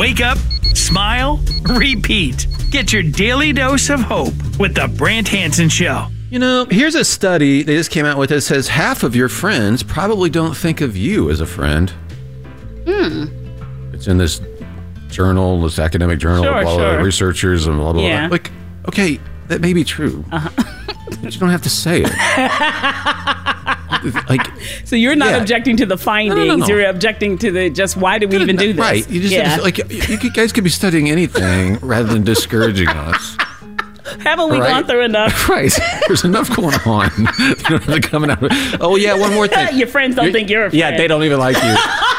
Wake up, smile, repeat. Get your daily dose of hope with the Brant Hansen Show. You know, here's a study they just came out with that says half of your friends probably don't think of you as a friend. It's in this journal, this academic journal, blah, researchers and blah, blah, blah. Like, okay, that may be true, but you don't have to say it. Like, so you're not objecting to the findings. No. You're objecting to the just why do we even do this? Right. You just like you guys could be studying anything rather than discouraging us. Haven't we gone through enough? Right. There's enough going on. They're coming out. Oh yeah, one more thing. Your friends don't think you're a friend. Yeah, they don't even like you.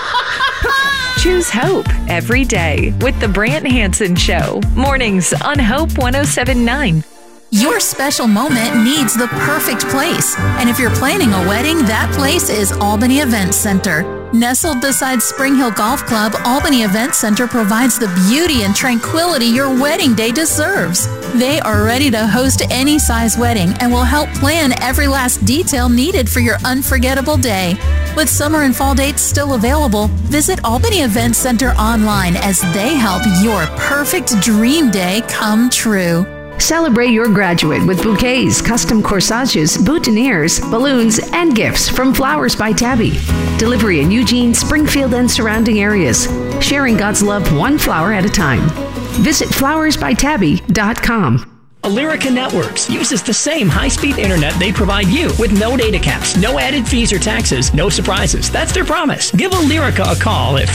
Choose hope every day with the Brant Hansen Show. Mornings on Hope 107.9. Your special moment needs the perfect place. And if you're planning a wedding, that place is Albany Event Center. Nestled beside Spring Hill Golf Club, Albany Event Center provides the beauty and tranquility your wedding day deserves. They are ready to host any size wedding and will help plan every last detail needed for your unforgettable day. With summer and fall dates still available, visit Albany Event Center online as they help your perfect dream day come true. Celebrate your graduate with bouquets, custom corsages, boutonnieres, balloons, and gifts from Flowers by Tabby. Delivery in Eugene, Springfield, and surrounding areas. Sharing God's love one flower at a time. Visit flowersbytabby.com. Alerica Networks uses the same high-speed internet they provide you with no data caps, no added fees or taxes, no surprises. That's their promise. Give Alerica a call at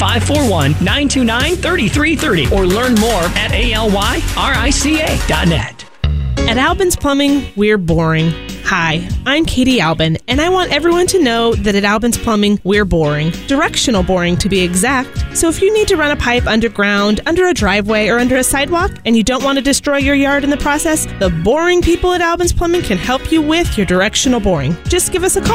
541-929-3330 or learn more at alyrica.net. At Albin's Plumbing, we're boring. Hi, I'm Katie Albin, and I want everyone to know that at Albin's Plumbing, we're boring. Directional boring, to be exact. So if you need to run a pipe underground, under a driveway, or under a sidewalk, and you don't want to destroy your yard in the process, the boring people at Albin's Plumbing can help you with your directional boring. Just give us a call.